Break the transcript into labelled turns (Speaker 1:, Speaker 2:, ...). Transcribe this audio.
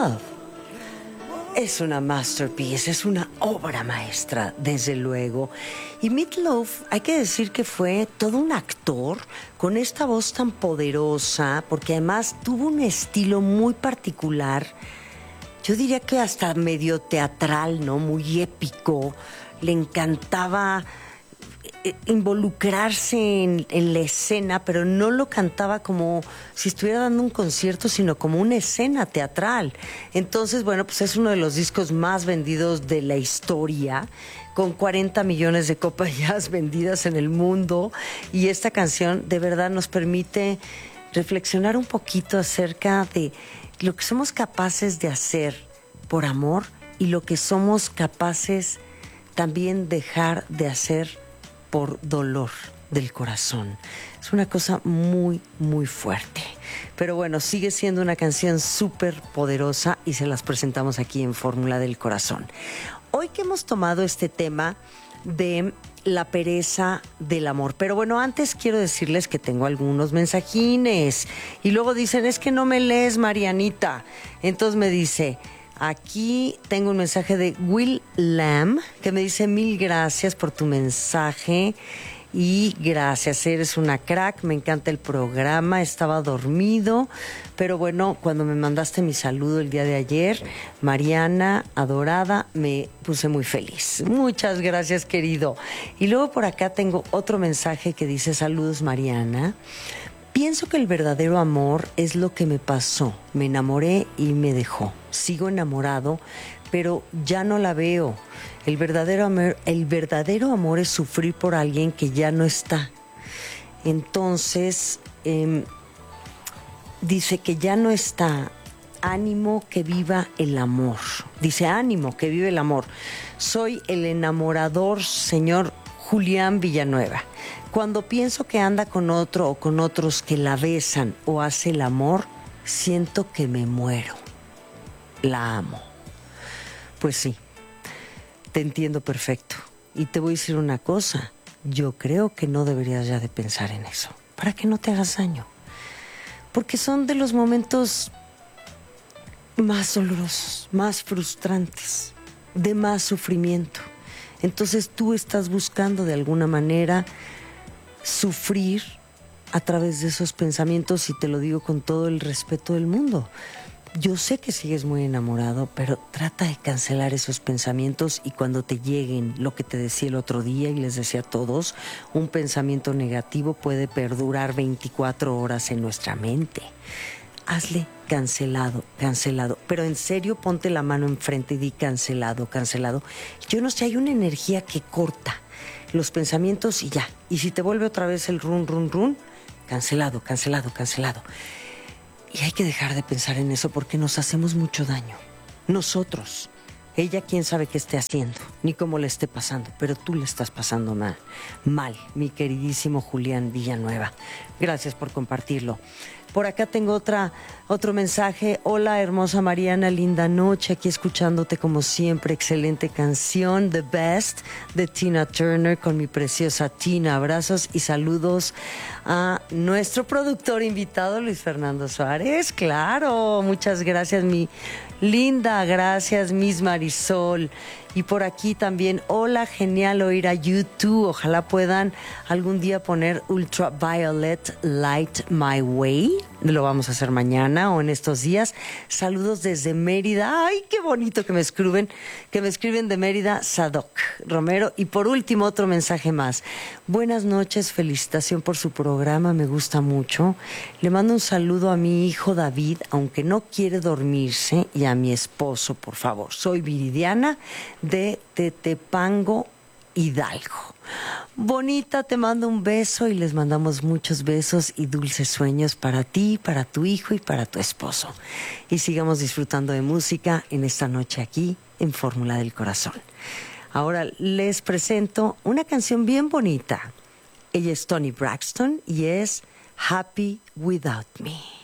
Speaker 1: Love. Es una masterpiece, es una obra maestra, desde luego. Y Meat Loaf, hay que decir que fue todo un actor con esta voz tan poderosa, porque además tuvo un estilo muy particular. Yo diría que hasta medio teatral, ¿no? Muy épico. Le encantaba involucrarse en la escena, pero no lo cantaba como si estuviera dando un concierto, sino como una escena teatral. Entonces, bueno, pues es uno de los discos más vendidos de la historia, con 40 millones de copias ya vendidas en el mundo. Y esta canción de verdad nos permite reflexionar un poquito acerca de lo que somos capaces de hacer por amor y lo que somos capaces también dejar de hacer por dolor del corazón. Es una cosa muy, muy fuerte. Pero bueno, sigue siendo una canción súper poderosa y se las presentamos aquí en Fórmula del Corazón. Hoy que hemos tomado este tema de la pereza del amor. Pero bueno, antes quiero decirles que tengo algunos mensajines. Y luego dicen, es que no me lees, Marianita. Entonces me dice... Aquí tengo un mensaje de Will Lamb que me dice 1000 gracias por tu mensaje y gracias, eres una crack, me encanta el programa, estaba dormido, pero bueno, cuando me mandaste mi saludo el día de ayer, Mariana, adorada, me puse muy feliz. Muchas gracias, querido. Y luego por acá tengo otro mensaje que dice saludos, Mariana. Pienso que el verdadero amor es lo que me pasó. Me enamoré y me dejó. Sigo enamorado, pero ya no la veo. El verdadero amor es sufrir por alguien que ya no está. Entonces, dice que ya no está. Ánimo que viva el amor. Dice, ánimo que vive el amor. Soy el enamorador, señor Julián Villanueva. Cuando pienso que anda con otro o con otros que la besan o hace el amor, siento que me muero. La amo. Pues sí, te entiendo perfecto. Y te voy a decir una cosa. Yo creo que no deberías ya de pensar en eso. Para que no te hagas daño. Porque son de los momentos más dolorosos, más frustrantes, de más sufrimiento. Entonces tú estás buscando de alguna manera sufrir a través de esos pensamientos, y te lo digo con todo el respeto del mundo. Yo sé que sigues muy enamorado, pero trata de cancelar esos pensamientos, y cuando te lleguen, lo que te decía el otro día y les decía a todos, un pensamiento negativo puede perdurar 24 horas en nuestra mente. Hazle cancelado, cancelado. Pero en serio, ponte la mano enfrente y di cancelado, cancelado. Yo no sé, hay una energía que corta los pensamientos y ya. Y si te vuelve otra vez el run, run, run, cancelado, cancelado, cancelado. Y hay que dejar de pensar en eso porque nos hacemos mucho daño. Nosotros. Ella quién sabe qué esté haciendo, ni cómo le esté pasando, pero tú le estás pasando mal. Mal, mi queridísimo Julián Villanueva. Gracias por compartirlo. Por acá tengo otro mensaje. Hola, hermosa Mariana, linda noche. Aquí escuchándote como siempre. Excelente canción, The Best, de Tina Turner, con mi preciosa Tina. Abrazos y saludos a nuestro productor invitado, Luis Fernando Suárez. Claro, muchas gracias, mi linda. Gracias, Miss Marisol. Y por aquí también, hola, genial oír a YouTube. Ojalá puedan algún día poner Ultraviolet Light My Way. Lo vamos a hacer mañana o en estos días. Saludos desde Mérida. Ay, qué bonito que me escriben de Mérida, Sadoc Romero. Y por último, otro mensaje más. Buenas noches, felicitación por su programa, me gusta mucho. Le mando un saludo a mi hijo David, aunque no quiere dormirse, y a mi esposo, por favor. Soy Viridiana de Tetepango, Hidalgo. Bonita, te mando un beso y les mandamos muchos besos y dulces sueños para ti, para tu hijo y para tu esposo. Y sigamos disfrutando de música en esta noche aquí en Fórmula del Corazón. Ahora les presento una canción bien bonita. Ella es Toni Braxton y es Happy Without Me.